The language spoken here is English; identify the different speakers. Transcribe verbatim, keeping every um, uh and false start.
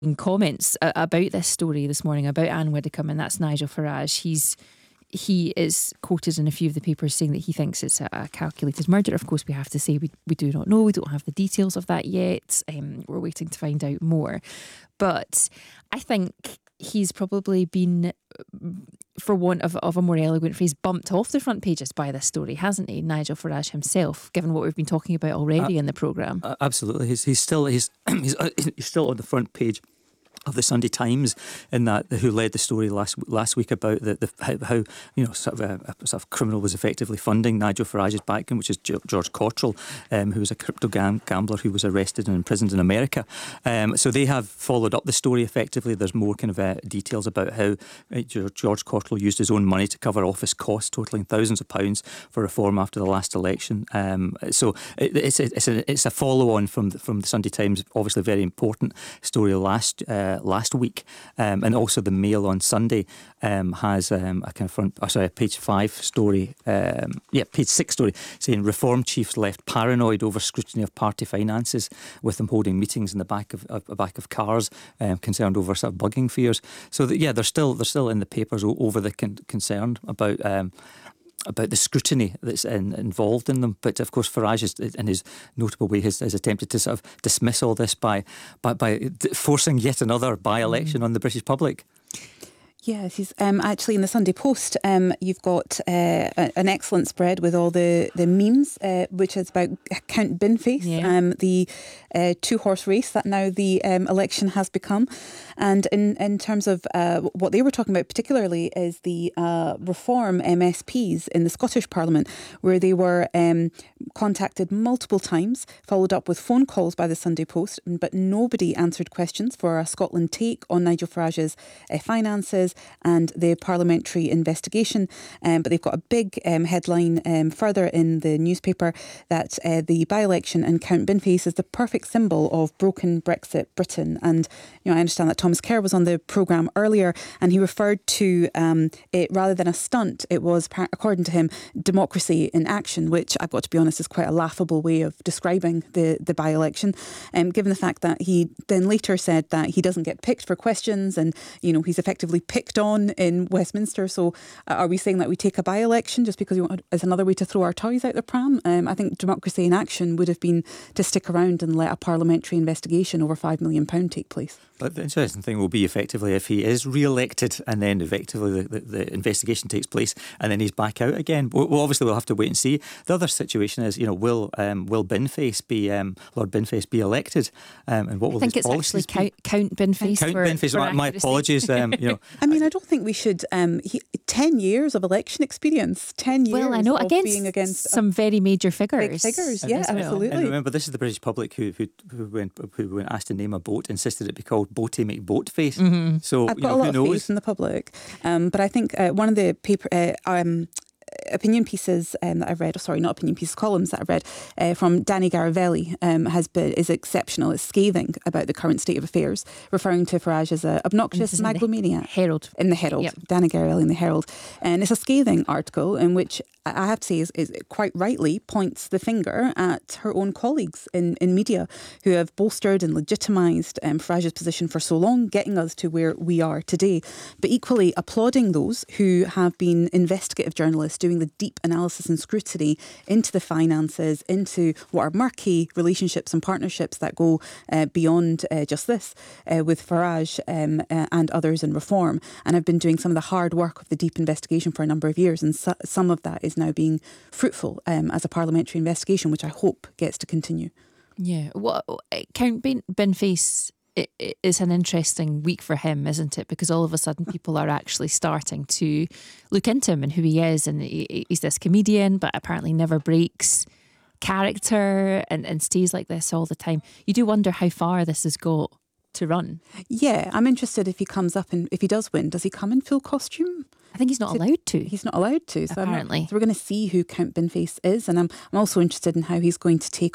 Speaker 1: comments uh, about this story this morning about Anne Widdecombe, and that's Nigel Farage. He's He is quoted in a few of the papers saying that he thinks it's a, a calculated murder. Of course, we have to say we, we do not know. We don't have the details of that yet. Um, we're waiting to find out more. But I think he's probably been, for want of, of a more eloquent phrase, bumped off the front pages by this story, hasn't he, Nigel Farage himself, given what we've been talking about already uh, in the programme?
Speaker 2: Uh, absolutely. He's, he's, still, he's, he's, uh, he's still on the front page of the Sunday Times, in that who led the story last last week about the, the how, how you know sort of a, a sort of criminal was effectively funding Nigel Farage's background, which is George Cottrell, um, who was a crypto gam- gambler who was arrested and imprisoned in America. Um, so they have followed up the story effectively. There's more kind of uh, details about how uh, George Cottrell used his own money to cover office costs, totaling thousands of pounds for reform after the last election. Um, so it, it's a, it's a it's a follow on from the, from the Sunday Times, obviously very important story last. Uh, last week, um, and also the Mail on Sunday um, has um, a kind of front, oh, sorry, a page five story, um, yeah, page six story saying reform chiefs left paranoid over scrutiny of party finances, with them holding meetings in the back of uh, back of cars, um, concerned over sort of bugging fears. So that, yeah, they're still they're still in the papers o- over the con- concern about. Um, about the scrutiny that's in, involved in them. But of course Farage is, in his notable way has, has attempted to sort of dismiss all this by by, by forcing yet another by-election mm. on the British public.
Speaker 3: Yes, he's um, actually in the Sunday Post. Um, you've got uh, an excellent spread with all the the memes, uh, which is about Count Binface, yeah. um, the uh, two horse race that now the um, election has become. And in in terms of uh, what they were talking about, particularly is the uh, reform M S Ps in the Scottish Parliament, where they were um, contacted multiple times, followed up with phone calls by the Sunday Post, but nobody answered questions for a Scotland take on Nigel Farage's uh, finances and the parliamentary investigation. Um, but they've got a big um, headline um, further in the newspaper that uh, the by-election and Count Binface is the perfect symbol of broken Brexit Britain. And you know, I understand that Thomas Kerr was on the programme earlier, and he referred to um, it rather than a stunt. It was, according to him, democracy in action, which I've got to be honest is quite a laughable way of describing the, the by-election, um, given the fact that he then later said that he doesn't get picked for questions, and you know, he's effectively picked on in Westminster. So uh, are we saying that we take a by-election just because we want, as another way to throw our toys out the pram? Um, I think democracy in action would have been to stick around and let a parliamentary investigation over five million pounds take place.
Speaker 2: But the interesting thing will be effectively if he is re-elected and then effectively the, the, the investigation takes place and then he's back out again. Well, obviously we'll have to wait and see. The other situation is, you know, will um, will Binface be um, Lord Binface be elected? Um, and what will
Speaker 1: I think
Speaker 2: his
Speaker 1: it's actually Count, Count Binface.
Speaker 2: Count
Speaker 1: for,
Speaker 2: Binface.
Speaker 1: For
Speaker 2: my, my apologies. Um, you know,
Speaker 3: I mean, I don't think we should. Um, he, ten years of election experience. Ten years.
Speaker 1: Well, I know
Speaker 3: of
Speaker 1: against,
Speaker 3: being against
Speaker 1: some very major figures.
Speaker 3: Big figures.
Speaker 2: And
Speaker 3: yeah,
Speaker 2: this,
Speaker 3: absolutely.
Speaker 2: And remember, this is the British public who who who when who when asked to name a boat insisted it be called Boaty McBoatface.
Speaker 1: Mm-hmm.
Speaker 2: So
Speaker 3: I've
Speaker 2: you
Speaker 3: got
Speaker 2: know,
Speaker 3: a lot
Speaker 2: who
Speaker 3: of
Speaker 2: knows?
Speaker 3: faith in the public, um, but I think uh, one of the paper. Uh, um, opinion pieces um, that I've read, or sorry, not opinion pieces, columns that I've read uh, from Danny Garavelli um, has been is exceptional. It's scathing about the current state of affairs, referring to Farage as an obnoxious megalomaniac.
Speaker 1: Herald.
Speaker 3: In the Herald.
Speaker 1: Yep.
Speaker 3: Danny Garavelli in the Herald. And it's a scathing article in which I have to say is, is quite rightly points the finger at her own colleagues in, in media who have bolstered and legitimised um, Farage's position for so long, getting us to where we are today. But equally applauding those who have been investigative journalists doing the deep analysis and scrutiny into the finances, into what are murky relationships and partnerships that go uh, beyond uh, just this uh, with Farage um, uh, and others in reform, and have been doing some of the hard work of the deep investigation for a number of years, and so, some of that is now being fruitful um, as a parliamentary investigation, which I hope gets to continue.
Speaker 1: Yeah, well, Count Bin- Binface It, it is an interesting week for him, isn't it? Because all of a sudden people are actually starting to look into him and who he is. And he, he's this comedian, but apparently never breaks character and, and stays like this all the time. You do wonder how far this has got to run.
Speaker 3: Yeah, I'm interested if he comes up and if he does win, does he come in full costume?
Speaker 1: I think he's not
Speaker 3: to,
Speaker 1: allowed to.
Speaker 3: He's not allowed to. So
Speaker 1: apparently.
Speaker 3: Not, so we're going to see who Count Binface is. And I'm, I'm also interested in how he's going to take